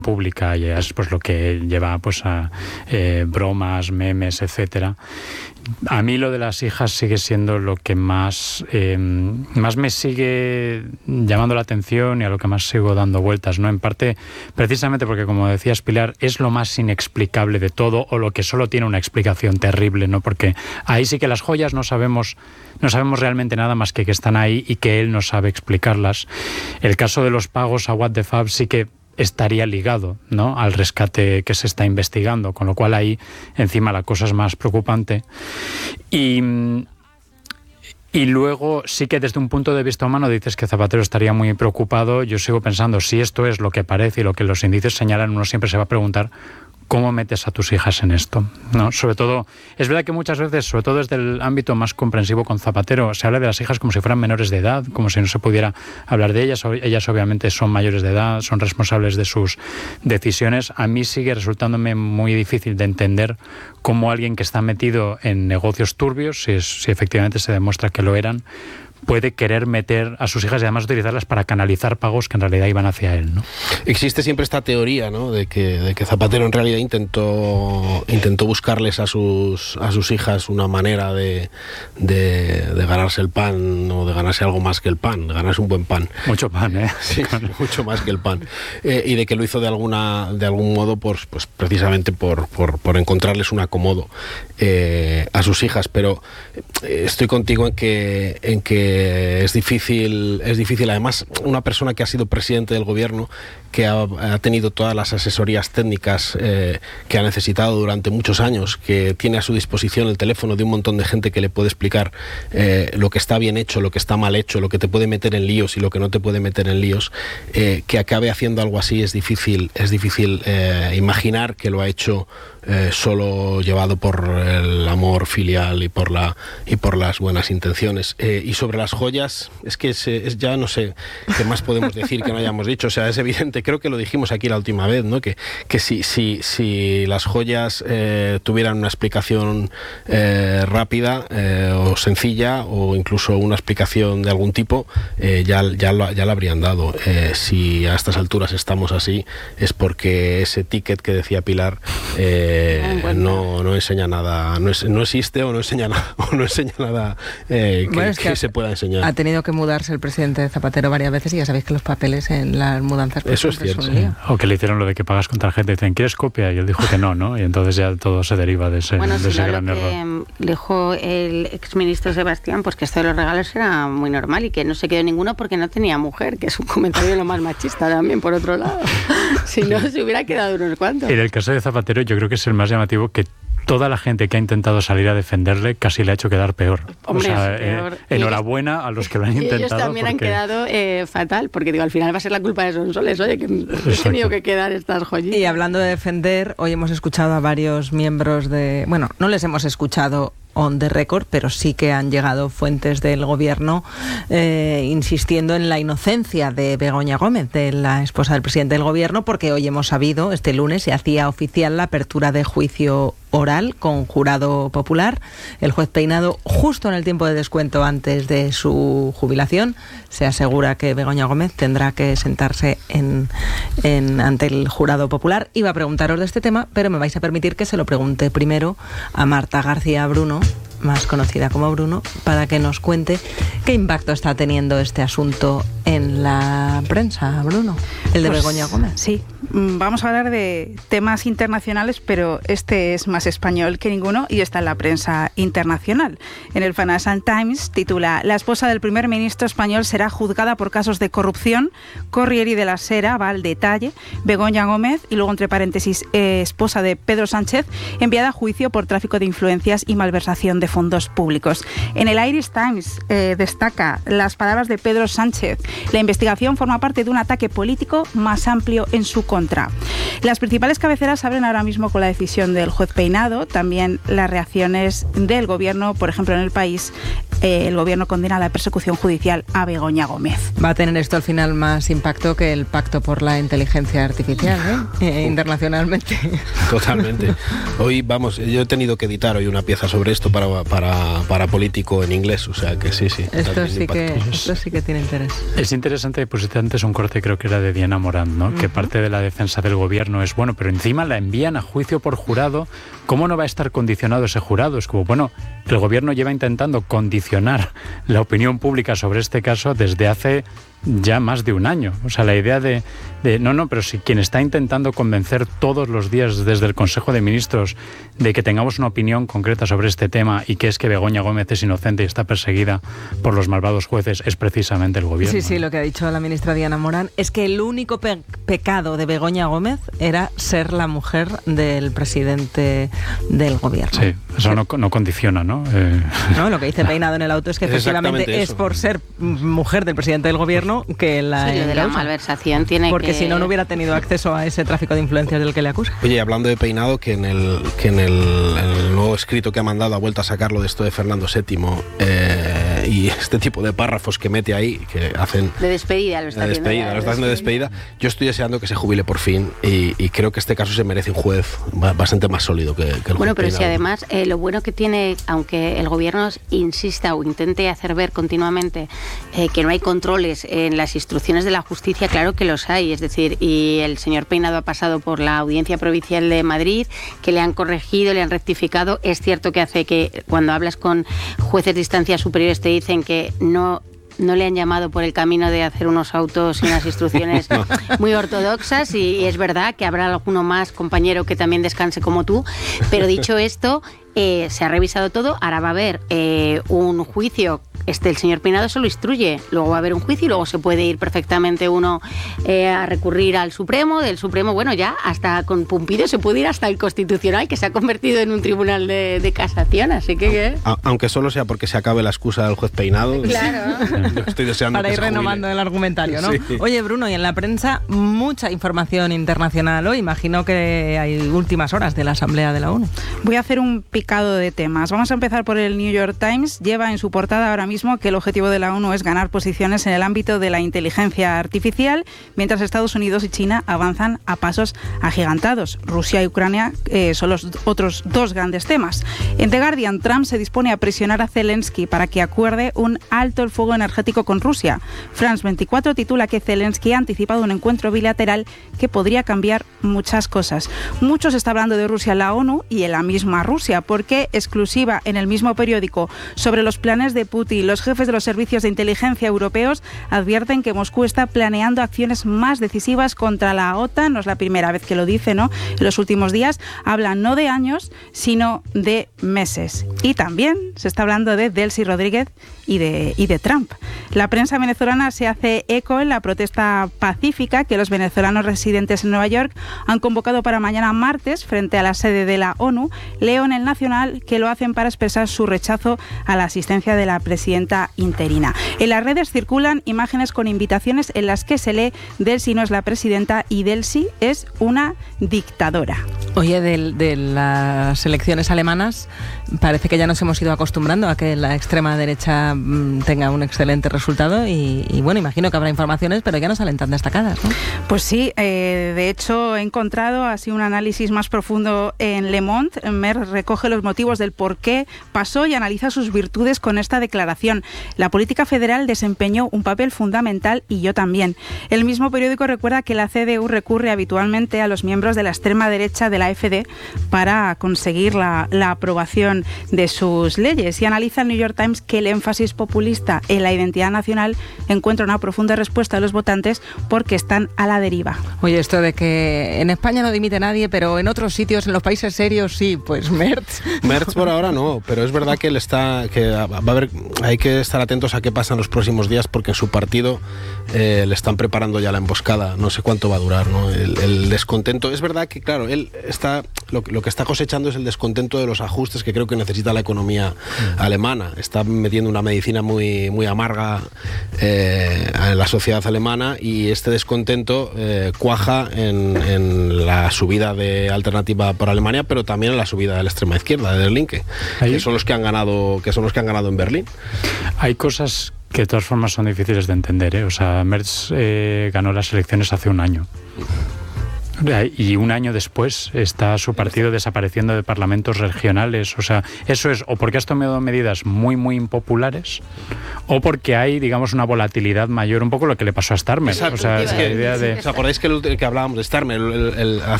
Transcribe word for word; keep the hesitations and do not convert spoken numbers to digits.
pública y es pues lo que lleva pues a eh, bromas, memes, etcétera. A mí lo de las hijas sigue siendo lo que más eh, más me sigue llamando la atención y a lo que más sigo dando vueltas, ¿no? En parte precisamente porque, como decías, Pilar, es lo más inexplicable de todo, o lo que solo tiene una explicación terrible, ¿no? Porque ahí sí que las joyas no sabemos no sabemos realmente nada más que que están ahí y que él no sabe explicarlas. El caso de los pagos a What the Fab sí que estaría ligado, ¿no?, al rescate que se está investigando, con lo cual ahí encima la cosa es más preocupante. Y, y luego sí que desde un punto de vista humano dices que Zapatero estaría muy preocupado. Yo sigo pensando, si esto es lo que parece y lo que los indicios señalan, uno siempre se va a preguntar ¿cómo metes a tus hijas en esto? ¿No? Sobre todo, es verdad que muchas veces, sobre todo desde el ámbito más comprensivo con Zapatero, se habla de las hijas como si fueran menores de edad, como si no se pudiera hablar de ellas. Ellas obviamente son mayores de edad, son responsables de sus decisiones. A mí sigue resultándome muy difícil de entender cómo alguien que está metido en negocios turbios, si, es, si efectivamente se demuestra que lo eran, puede querer meter a sus hijas y además utilizarlas para canalizar pagos que en realidad iban hacia él, ¿no? Existe siempre esta teoría, ¿no?, de que, de que Zapatero en realidad intentó intentó buscarles a sus a sus hijas una manera de, de, de ganarse el pan, o de ganarse algo más que el pan, de ganarse un buen pan. Mucho pan, ¿eh? Sí, mucho más que el pan. Eh, y de que lo hizo de alguna de algún modo, pues, pues precisamente por, por, por encontrarles un acomodo eh, a sus hijas. Pero eh, estoy contigo en que en que es difícil, es difícil. Además, una persona que ha sido presidente del gobierno, que ha, ha tenido todas las asesorías técnicas eh, que ha necesitado durante muchos años, que tiene a su disposición el teléfono de un montón de gente que le puede explicar eh, lo que está bien hecho, lo que está mal hecho, lo que te puede meter en líos y lo que no te puede meter en líos, eh, que acabe haciendo algo así es difícil, es difícil eh, imaginar que lo ha hecho eh, solo llevado por el amor filial y por la y por las buenas intenciones. Eh, y sobre las joyas, es que es, es ya no sé qué más podemos decir que no hayamos dicho. O sea, es evidente, creo que lo dijimos aquí la última vez, ¿no?, que, que si, si, si las joyas eh, tuvieran una explicación eh, rápida eh, o sencilla, o incluso una explicación de algún tipo, eh, ya, ya, lo, ya la habrían dado. Eh, si a estas alturas estamos así, es porque ese ticket que decía Pilar eh, no, no enseña nada, no, es, no existe o no enseña nada, o no enseña nada eh, que, bueno, es que, que se pueda enseñar. Ha tenido que mudarse el presidente Zapatero varias veces y ya sabéis que los papeles en las mudanzas... Eso es cierto. Sí. O que le hicieron lo de que pagas con tarjeta y dicen, ¿quieres copia? Y él dijo que no, ¿no? Y entonces ya todo se deriva de ese, bueno, de si ese no, gran lo error. Que dijo el exministro Sebastián, pues que esto de los regalos era muy normal y que no se quedó ninguno porque no tenía mujer, que es un comentario lo más machista también, por otro lado. Si no, se hubiera quedado unos cuantos. En el caso de Zapatero, yo creo que es el más llamativo, que toda la gente que ha intentado salir a defenderle casi le ha hecho quedar peor. Hombre, o sea, peor. Eh, enhorabuena ellos, a los que lo han intentado. Y ellos también porque... han quedado eh, fatal, porque digo, al final va a ser la culpa de Sonsoles, oye, que he tenido que quedar estas joyitas. Y hablando de defender, hoy hemos escuchado a varios miembros de... Bueno, no les hemos escuchado on the record, pero sí que han llegado fuentes del gobierno eh, insistiendo en la inocencia de Begoña Gómez, de la esposa del presidente del gobierno, porque hoy hemos sabido, este lunes se hacía oficial la apertura de juicio oral con jurado popular. El juez Peinado, justo en el tiempo de descuento antes de su jubilación, se asegura que Begoña Gómez tendrá que sentarse en, en, ante el jurado popular. Iba a preguntaros de este tema, pero me vais a permitir que se lo pregunte primero a Marta García Bruno, más conocida como Bruno, para que nos cuente qué impacto está teniendo este asunto en la prensa, Bruno, el de pues, Begoña Gómez. Sí, vamos a hablar de temas internacionales, pero este es más español que ninguno y está en la prensa internacional. En el Financial Times titula: La esposa del primer ministro español será juzgada por casos de corrupción. Corriere de la Sera va al detalle. Begoña Gómez, y luego entre paréntesis, eh, esposa de Pedro Sánchez, enviada a juicio por tráfico de influencias y malversación de fondos públicos. En el Irish Times eh, destaca las palabras de Pedro Sánchez: la investigación forma parte de un ataque político más amplio en su contra. Las principales cabeceras abren ahora mismo con la decisión del juez Peinado, también las reacciones del gobierno, por ejemplo en El País, eh, el gobierno condena la persecución judicial a Begoña Gómez. Va a tener esto al final más impacto que el pacto por la inteligencia artificial, ¿eh? Eh, internacionalmente. Totalmente. Hoy, vamos, yo he tenido que editar hoy una pieza sobre esto para, para, para Político en inglés, o sea que sí, sí. Esto sí que, esto sí que tiene interés. Es interesante, pusiste antes un corte, creo que era de Diana Morant, ¿no? Uh-huh. Que parte de la defensa del gobierno es, bueno, pero encima la envían a juicio por jurado, ¿cómo no va a estar condicionado ese jurado? Es como, bueno, el gobierno lleva intentando condicionar la opinión pública sobre este caso desde hace ya más de un año. O sea, la idea de, de no, no, pero si quien está intentando convencer todos los días desde el Consejo de Ministros de que tengamos una opinión concreta sobre este tema y que es que Begoña Gómez es inocente y está perseguida por los malvados jueces es precisamente el gobierno. Sí, sí, lo que ha dicho la ministra Diana Morant es que el único pe- pecado de Begoña Gómez era ser la mujer del presidente del gobierno. Sí, eso no, no condiciona, ¿no? Eh... No, lo que dice Peinado en el auto es que efectivamente es por ser mujer del presidente del gobierno que la, sí, lo de la malversación tiene porque que... si no no hubiera tenido acceso a ese tráfico de influencias del que le acusa. Oye, hablando de Peinado, que en el que en el, el nuevo escrito que ha mandado ha vuelto a sacarlo de esto de Fernando séptimo eh, y este tipo de párrafos que mete ahí que hacen de despedida, lo está de haciendo despedida, ya, lo está haciendo de despedida. Yo estoy deseando que se jubile por fin y, y creo que este caso se merece un juez bastante más sólido que, que el juez Bueno, pero Peinado. si además eh, lo bueno que tiene, aunque el gobierno insista o intente hacer ver continuamente eh, que no hay controles en las instrucciones de la justicia, claro que los hay, es decir, y el señor Peinado ha pasado por la Audiencia Provincial de Madrid, que le han corregido, le han rectificado. Es cierto que hace que cuando hablas con jueces de instancias superiores te dicen que no no le han llamado por el camino de hacer unos autos y unas instrucciones muy ortodoxas, y, y es verdad que habrá alguno más compañero que también descanse como tú, pero dicho esto, eh, se ha revisado todo, ahora va a haber eh, un juicio. Este, el señor Peinado solo instruye, luego va a haber un juicio y luego se puede ir perfectamente uno eh, a recurrir al Supremo, del Supremo, bueno, ya hasta con Pumpido se puede ir hasta el Constitucional, que se ha convertido en un tribunal de, de casación, así que... ¿qué? A, aunque solo sea porque se acabe la excusa del juez Peinado. Claro. Yo estoy deseando para que ir se renovando jubile. el argumentario, ¿no? Sí. Oye, Bruno, y en la prensa mucha información internacional hoy. Imagino que hay últimas horas de la Asamblea de la ONU. Voy a hacer un picado de temas. Vamos a empezar por el New York Times. Lleva en su portada ahora mismo que el objetivo de la ONU es ganar posiciones en el ámbito de la inteligencia artificial, mientras Estados Unidos y China avanzan a pasos agigantados. Rusia y Ucrania eh, son los otros dos grandes temas. En The Guardian, Trump se dispone a presionar a Zelensky para que acuerde un alto el fuego energético con Rusia. France veinticuatro titula que Zelensky ha anticipado un encuentro bilateral que podría cambiar muchas cosas. Mucho se está hablando de Rusia en la ONU y en la misma Rusia, porque exclusiva en el mismo periódico sobre los planes de Putin, los jefes de los servicios de inteligencia europeos advierten que Moscú está planeando acciones más decisivas contra la OTAN. No es la primera vez que lo dice, ¿no? En los últimos días hablan no de años, sino de meses. Y también se está hablando de Delcy Rodríguez y de, y de Trump. La prensa venezolana se hace eco en la protesta pacífica que los venezolanos residentes en Nueva York han convocado para mañana martes frente a la sede de la ONU. Leo en el Nacional que lo hacen para expresar su rechazo a la asistencia de la presidenta interina. En las redes circulan imágenes con invitaciones en las que se lee Delcy no es la presidenta y Delcy es una dictadora. Oye, de, de las elecciones alemanas parece que ya nos hemos ido acostumbrando a que la extrema derecha mmm, tenga un excelente resultado y, y bueno, imagino que habrá informaciones, pero ya no salen tan destacadas, ¿no? Pues sí, eh, de hecho he encontrado así un análisis más profundo en Le Monde. Mer recoge los motivos del por qué pasó y analiza sus virtudes con esta declaración. La política federal desempeñó un papel fundamental y yo también. El mismo periódico recuerda que la C D U recurre habitualmente a los miembros de la extrema derecha de la F D para conseguir la, la aprobación de sus leyes, y analiza el New York Times que el énfasis populista en la identidad nacional encuentra una profunda respuesta de los votantes porque están a la deriva. Oye, esto de que en España no dimite nadie, pero en otros sitios, en los países serios, sí, pues Merz. Merz por ahora no, pero es verdad que él está, que va a haber, hay que estar atentos a qué pasa en los próximos días, porque en su partido eh, le están preparando ya la emboscada. No sé cuánto va a durar, ¿no? El, el descontento. Es verdad que, claro, él está lo, lo que está cosechando es el descontento de los ajustes que creo que necesita la economía mm. alemana. Está metiendo una medicina muy, muy amarga eh, en la sociedad alemana, y este descontento eh, cuaja en, en la subida de Alternativa por Alemania, pero también en la subida de la extrema izquierda, de Der Linke, que son los que han ganado, que son los que han ganado en Berlín. Hay cosas que de todas formas son difíciles de entender, ¿eh? O sea, Merz eh, ganó las elecciones hace un año. Y un año después está su partido desapareciendo de parlamentos regionales. O sea, eso es o porque has tomado medidas muy, muy impopulares, o porque hay, digamos, una volatilidad mayor, un poco lo que le pasó a Starmer. Exacto. O sea, Es la que, idea de... ¿os acordáis que, el, que hablábamos de Starmer? El, el, el,